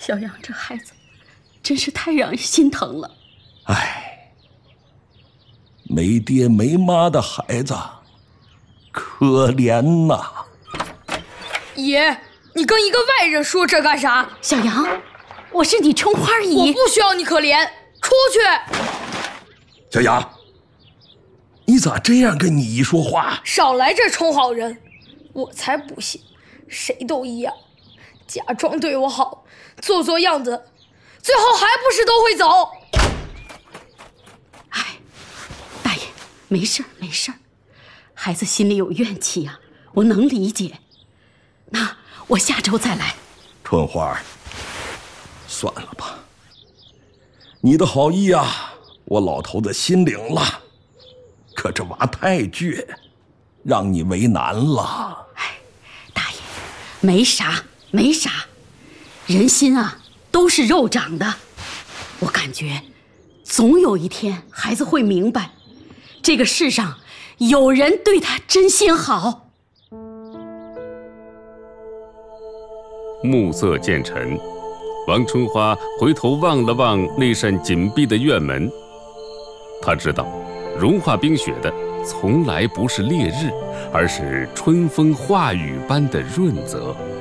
小杨这孩子真是太让人心疼了。 哎，没爹没妈的孩子，可怜呐！ 爷，你跟一个外人说这干啥？ 小杨，我是你春花姨， 我不需要你可怜，出去！ 小杨，你咋这样跟你姨说话？ 少来这充好人，我才不信，谁都一样，假装对我好，做做样子，最后还不是都会走。 哎，大爷，没事没事，孩子心里有怨气呀，我能理解。那我下周再来。 春花，算了吧，你的好意啊，我老头子心领了，可这娃太倔，让你为难了。 哎，大爷，没啥没啥，人心啊都是肉长的，我感觉总有一天孩子会明白，这个世上有人对他真心好。 暮色渐沉，王春花回头望了望那扇紧闭的院门，她知道融化冰雪的从来不是烈日，而是春风化雨般的润泽。